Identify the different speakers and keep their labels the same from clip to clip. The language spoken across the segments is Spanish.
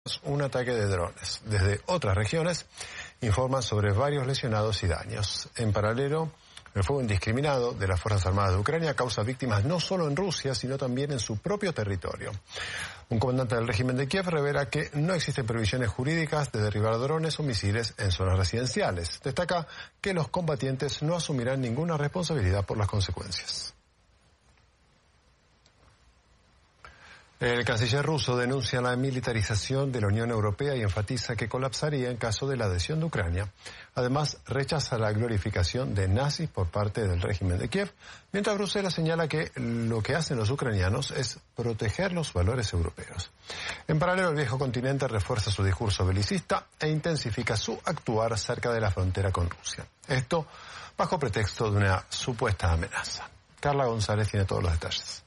Speaker 1: un ataque de drones. Desde otras regiones informan sobre varios lesionados y daños. En paralelo, el fuego indiscriminado de las Fuerzas Armadas de Ucrania causa víctimas no solo en Rusia, sino también en su propio territorio. Un comandante del régimen de Kiev revela que no existen previsiones jurídicas de derribar drones o misiles en zonas residenciales. Destaca que los combatientes no asumirán ninguna responsabilidad por las consecuencias. El canciller ruso denuncia la militarización de la Unión Europea y enfatiza que colapsaría en caso de la adhesión de Ucrania. Además, rechaza la glorificación de nazis por parte del régimen de Kiev, mientras Bruselas señala que lo que hacen los ucranianos es proteger los valores europeos. En paralelo, el viejo continente refuerza su discurso belicista e intensifica su actuar cerca de la frontera con Rusia. Esto bajo pretexto de una supuesta amenaza. Carla González tiene todos los detalles.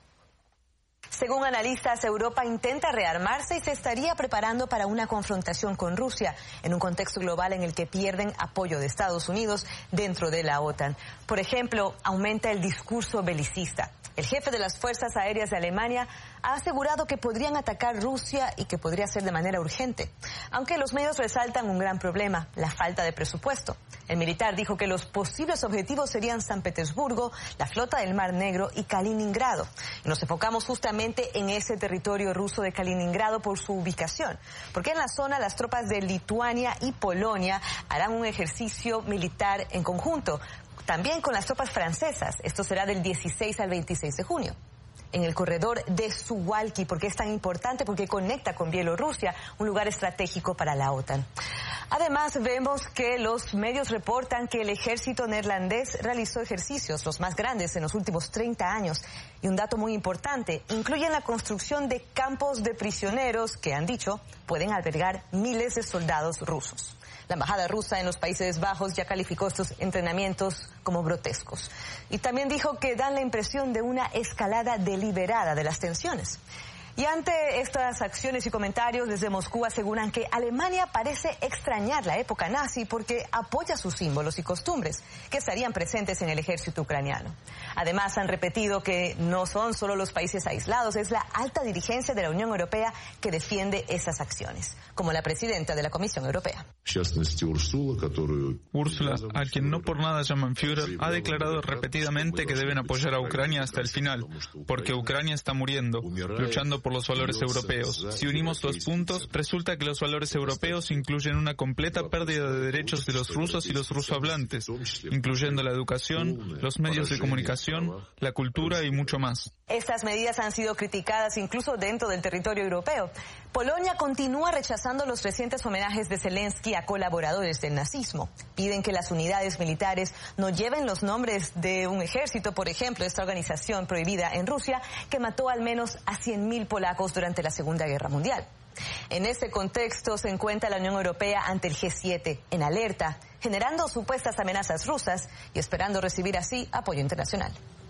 Speaker 2: Según analistas, Europa intenta rearmarse y se estaría preparando para una confrontación con Rusia en un contexto global en el que pierden apoyo de Estados Unidos dentro de la OTAN. Por ejemplo, aumenta el discurso belicista. El jefe de las Fuerzas Aéreas de Alemania ha asegurado que podrían atacar Rusia y que podría ser de manera urgente. Aunque los medios resaltan un gran problema, la falta de presupuesto. El militar dijo que los posibles objetivos serían San Petersburgo, la flota del Mar Negro y Kaliningrado. Y nos enfocamos justamente en ese territorio ruso de Kaliningrado por su ubicación. Porque en la zona las tropas de Lituania y Polonia harán un ejercicio militar en conjunto. También con las tropas francesas. Esto será del 16 al 26 de junio. En el corredor de Suwalki. ¿Por qué es tan importante? Porque conecta con Bielorrusia, un lugar estratégico para la OTAN. Además, vemos que los medios reportan que el ejército neerlandés realizó ejercicios, los más grandes en los últimos 30 años. Y un dato muy importante, incluyen la construcción de campos de prisioneros que, han dicho, pueden albergar miles de soldados rusos. La embajada rusa en los Países Bajos ya calificó estos entrenamientos como grotescos. Y también dijo que dan la impresión de una escalada deliberada de las tensiones. Y ante estas acciones y comentarios desde Moscú aseguran que Alemania parece extrañar la época nazi porque apoya sus símbolos y costumbres que estarían presentes en el ejército ucraniano. Además han repetido que no son solo los países aislados, es la alta dirigencia de la Unión Europea que defiende esas acciones, como la presidenta de la Comisión Europea.
Speaker 3: Úrsula, a quien no por nada llaman Führer, ha declarado repetidamente que deben apoyar a Ucrania hasta el final, porque Ucrania está muriendo, luchando por los valores europeos. Si unimos los puntos, resulta que los valores europeos incluyen una completa pérdida de derechos de los rusos y los rusohablantes, incluyendo la educación, los medios de comunicación, la cultura y mucho más.
Speaker 2: Estas medidas han sido criticadas incluso dentro del territorio europeo. Polonia continúa rechazando los recientes homenajes de Zelensky a colaboradores del nazismo. Piden que las unidades militares no lleven los nombres de un ejército, por ejemplo, esta organización prohibida en Rusia, que mató al menos a 100.000 polacos durante la Segunda Guerra Mundial. En este contexto se encuentra la Unión Europea ante el G7, en alerta, generando supuestas amenazas rusas y esperando recibir así apoyo internacional.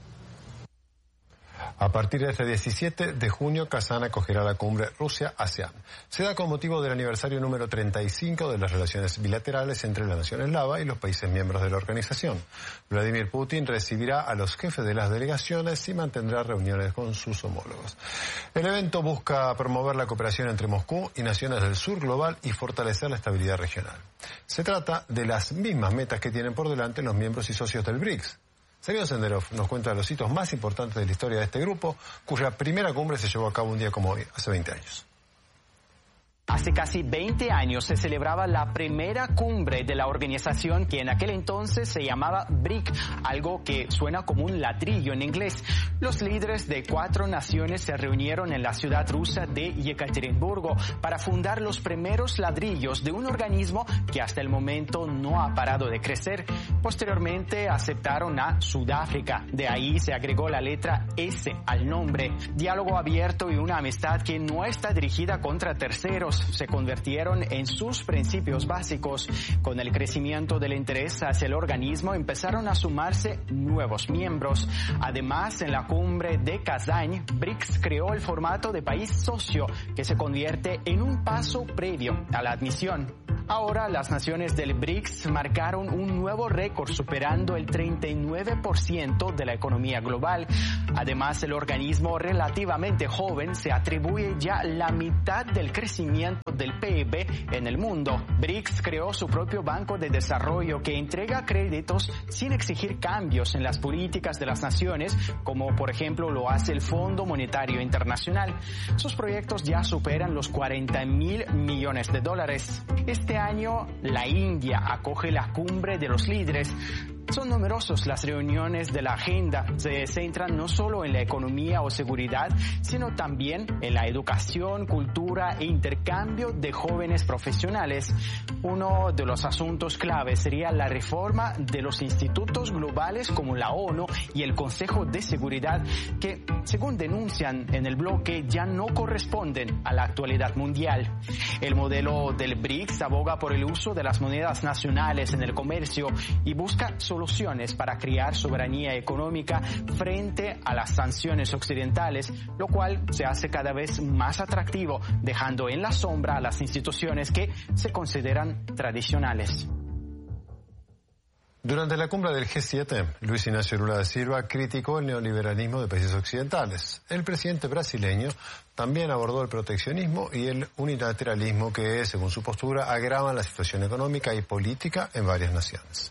Speaker 1: A partir de este 17 de junio, Kazán acogerá la cumbre Rusia-ASEAN. Se da con motivo del aniversario número 35 de las relaciones bilaterales entre la nación eslava y los países miembros de la organización. Vladimir Putin recibirá a los jefes de las delegaciones y mantendrá reuniones con sus homólogos. El evento busca promover la cooperación entre Moscú y naciones del sur global y fortalecer la estabilidad regional. Se trata de las mismas metas que tienen por delante los miembros y socios del BRICS. Sergio Senderov nos cuenta los hitos más importantes de la historia de este grupo, cuya primera cumbre se llevó a cabo un día como hoy, hace 20 años.
Speaker 4: Hace casi 20 años se celebraba la primera cumbre de la organización, que en aquel entonces se llamaba BRIC, algo que suena como un ladrillo en inglés. Los líderes de 4 naciones se reunieron en la ciudad rusa de Yekaterinburgo para fundar los primeros ladrillos de un organismo que hasta el momento no ha parado de crecer. Posteriormente aceptaron a Sudáfrica, de ahí se agregó la letra S al nombre. Diálogo abierto y una amistad que no está dirigida contra terceros se convirtieron en sus principios básicos. Con el crecimiento del interés hacia el organismo empezaron a sumarse nuevos miembros. Además, en la cumbre de Kazán, BRICS creó el formato de país socio, que se convierte en un paso previo a la admisión. Ahora las naciones del BRICS marcaron un nuevo récord, superando el 39% de la economía global. Además, el organismo relativamente joven se atribuye ya la mitad del crecimiento del PIB en el mundo. BRICS creó su propio banco de desarrollo que entrega créditos sin exigir cambios en las políticas de las naciones, como por ejemplo lo hace el Fondo Monetario Internacional. Sus proyectos ya superan los $40.000 millones. Este año, la India acoge la cumbre de los líderes. Son numerosas las reuniones de la agenda. Se centran no solo en la economía o seguridad, sino también en la educación, cultura e intercambio de jóvenes profesionales. Uno de los asuntos clave sería la reforma de los institutos globales como la ONU y el Consejo de Seguridad, que, según denuncian en el bloque, ya no corresponden a la actualidad mundial. El modelo del BRICS aboga por el uso de las monedas nacionales en el comercio y busca soluciones para crear soberanía económica frente a las sanciones occidentales, lo cual se hace cada vez más atractivo, dejando en la sombra a las instituciones que se consideran tradicionales.
Speaker 1: Durante la cumbre del G7, Luis Ignacio Lula da Silva criticó el neoliberalismo de países occidentales. El presidente brasileño también abordó el proteccionismo y el unilateralismo que, según su postura, agravan la situación económica y política en varias naciones.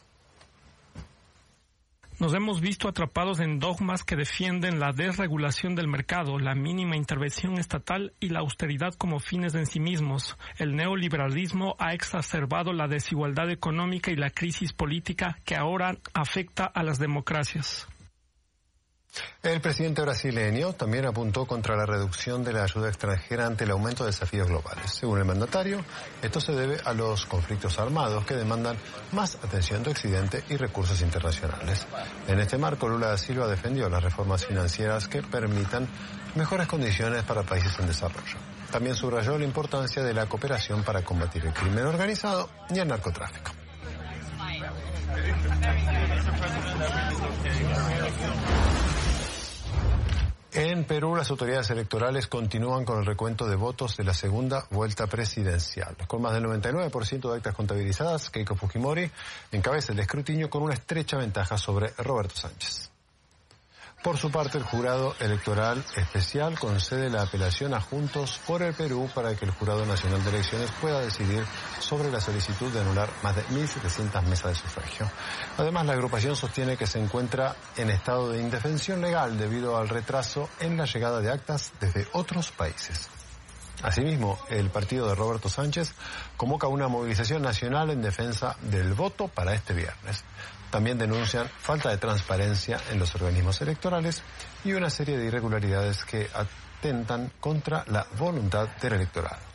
Speaker 5: Nos hemos visto atrapados en dogmas que defienden la desregulación del mercado, la mínima intervención estatal y la austeridad como fines en sí mismos. El neoliberalismo ha exacerbado la desigualdad económica y la crisis política que ahora afecta a las democracias.
Speaker 1: El presidente brasileño también apuntó contra la reducción de la ayuda extranjera ante el aumento de desafíos globales. Según el mandatario, esto se debe a los conflictos armados que demandan más atención de Occidente y recursos internacionales. En este marco, Lula da Silva defendió las reformas financieras que permitan mejores condiciones para países en desarrollo. También subrayó la importancia de la cooperación para combatir el crimen organizado y el narcotráfico. En Perú, las autoridades electorales continúan con el recuento de votos de la segunda vuelta presidencial. Con más del 99% de actas contabilizadas, Keiko Fujimori encabeza el escrutinio con una estrecha ventaja sobre Roberto Sánchez. Por su parte, el Jurado Electoral Especial concede la apelación a Juntos por el Perú para que el Jurado Nacional de Elecciones pueda decidir sobre la solicitud de anular más de 1.700 mesas de sufragio. Además, la agrupación sostiene que se encuentra en estado de indefensión legal debido al retraso en la llegada de actas desde otros países. Asimismo, el partido de Roberto Sánchez convoca una movilización nacional en defensa del voto para este viernes. También denuncian falta de transparencia en los organismos electorales y una serie de irregularidades que atentan contra la voluntad del electorado.